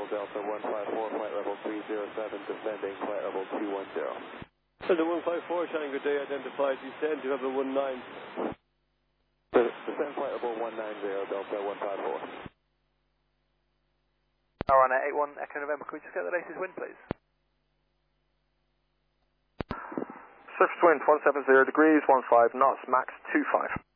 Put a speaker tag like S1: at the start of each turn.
S1: Delta 154, flight level 307, descending, flight level 210.
S2: Delta 154, showing good day, identified, descend, you have the 19.
S1: Descend flight level 190, Delta 154.
S3: RNA 81, Echo November, can we just get the latest wind, please?
S4: Surface wind 170 degrees, 15 knots, max 25.